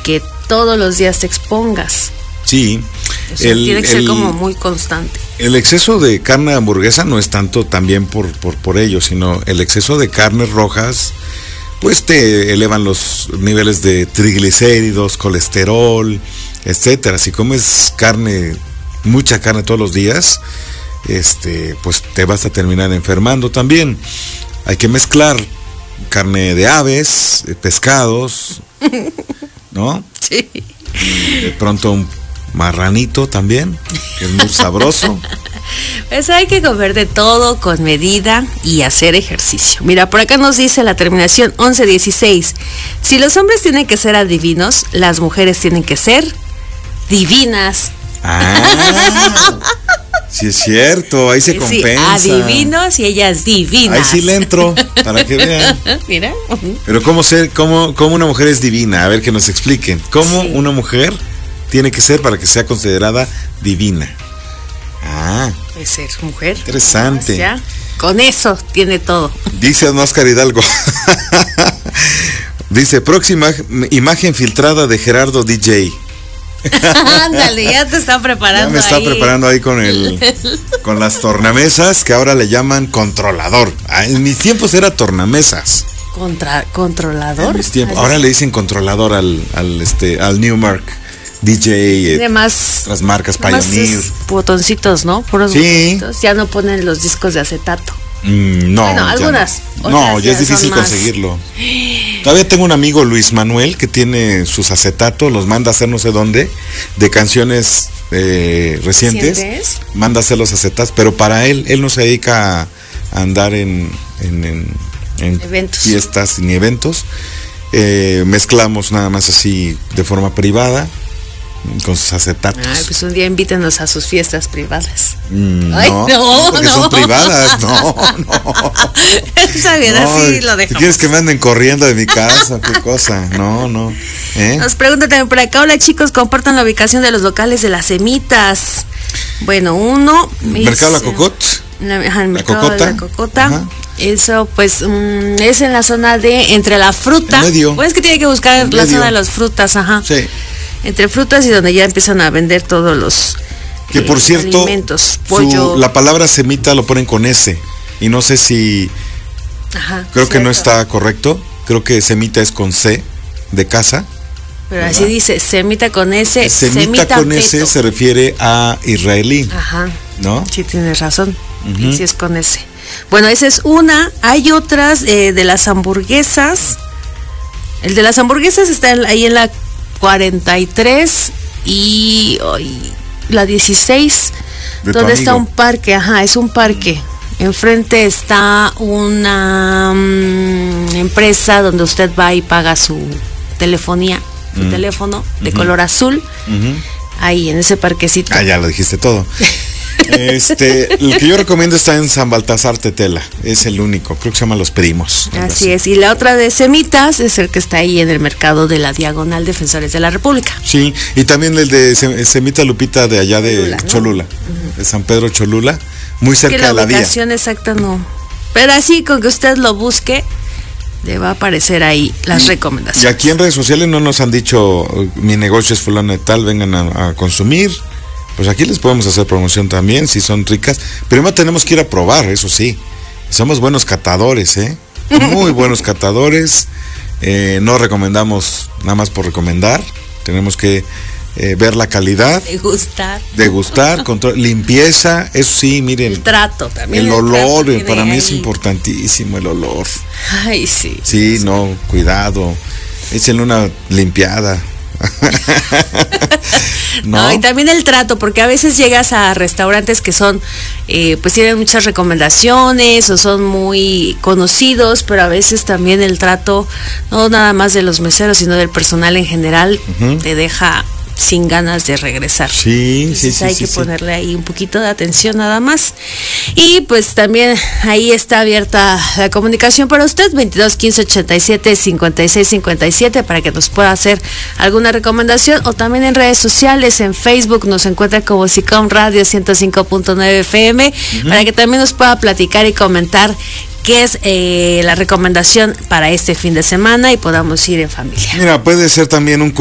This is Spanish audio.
que todos los días te expongas. Sí. O sea, tiene que ser como muy constante. El exceso de carne de hamburguesa no es tanto también por ello, sino el exceso de carnes rojas, pues te elevan los niveles de triglicéridos, colesterol, etcétera. Si comes mucha carne todos los días, pues te vas a terminar enfermando también. Hay que mezclar carne de aves, pescados, ¿no? Sí. De pronto un marranito también, que es muy sabroso. Pues hay que comer de todo con medida y hacer ejercicio. Mira, por acá nos dice la terminación 1116. Si los hombres tienen que ser adivinos, las mujeres tienen que ser divinas. Sí es cierto, ahí se compensa. Sí, adivinos y ellas divinas. Ahí sí le entro, para que vean. Mira. Pero ¿cómo una mujer es divina? A ver, que nos expliquen. ¿Cómo una mujer tiene que ser para que sea considerada divina? Puede ser mujer. Interesante. Ya, con eso tiene todo. Dice Oscar Hidalgo. Dice, próxima imagen filtrada de Gerardo DJ. Ándale, ya te está preparando. Ya me está preparando ahí con las tornamesas, que ahora le llaman controlador. En mis tiempos era tornamesas. ¿Controlador? En mis tiempos. Ahora le dicen controlador al Newmark DJ. Además, otras marcas, Pioneer. Botoncitos, ¿no? Puros botoncitos. Ya no ponen los discos de acetato. No, bueno, algunas. No, ya es difícil conseguirlo. Todavía tengo un amigo, Luis Manuel, que tiene sus acetatos, los manda a hacer no sé dónde, de canciones recientes. Manda a hacer los acetatos, pero para él no se dedica a andar en eventos. Fiestas ni eventos. Mezclamos nada más así de forma privada con sus acetatos. Pues un día invítenos a sus fiestas privadas. No, porque son privadas. No. Está bien, así lo dejamos. ¿Quieres que me anden corriendo de mi casa? ¿Qué cosa? No. Nos preguntan también por acá, hola chicos, compartan la ubicación de los locales de las semitas. Bueno, uno... ¿Mercado La Cocot? El mercado de La Cocota. Ajá. Eso pues es en la zona de entre la fruta. En medio. Pues es que tiene que buscar la zona de las frutas, ajá. Sí. Entre frutas y donde ya empiezan a vender todos los que por cierto, alimentos, pollo. La palabra semita lo ponen con S y no sé si creo que no está correcto. Creo que semita es con C de casa. Pero ¿verdad? Así dice, semita con S. Semita con S se refiere a israelí. Ajá. ¿No? Sí, tienes razón. Y sí es con S. Bueno, esa es una. Hay otras de las hamburguesas. El de las hamburguesas está ahí en la 43 y la 16, donde está un parque. Es un parque. Enfrente está una empresa donde usted va y paga su telefonía, su teléfono de color azul. Ahí en ese parquecito. Ya lo dijiste todo. El que yo recomiendo está en San Baltasar Tetela, es el único, creo que se llama Los Primos. Así es, y la otra de semitas es el que está ahí en el mercado de la Diagonal Defensores de la República. Sí, y también el de Semita Lupita de allá de Cholula, de San Pedro Cholula, muy cerca de la vía. La ubicación exacta no, pero así con que usted lo busque, le va a aparecer ahí las recomendaciones. Y aquí en redes sociales no nos han dicho, mi negocio es fulano de tal, vengan a consumir. Pues aquí les podemos hacer promoción también, si son ricas. Primero tenemos que ir a probar, eso sí. Somos buenos catadores, muy buenos catadores. No recomendamos nada más por recomendar. Tenemos que ver la calidad. Degustar, control, limpieza, eso sí, miren. El trato también. El olor, para mí es importantísimo el olor. Ay, sí. Sí, no, cuidado. Échenle una limpiada. No, y también el trato, porque a veces llegas a restaurantes que son, pues tienen muchas recomendaciones o son muy conocidos, pero a veces también el trato, no nada más de los meseros, sino del personal en general, te deja sin ganas de regresar. Entonces hay que ponerle ahí un poquito de atención nada más. Y pues también ahí está abierta la comunicación para usted, 22 15 87 56 57, para que nos pueda hacer alguna recomendación, o también en redes sociales, en Facebook nos encuentra como SICOM Radio 105.9 FM, para que también nos pueda platicar y comentar qué es la recomendación para este fin de semana y podamos ir en familia. Mira, puede ser también un